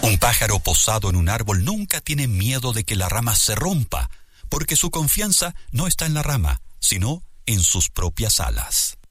Un pájaro posado en un árbol nunca tiene miedo de que la rama se rompa, porque su confianza no está en la rama, sino en sus propias alas.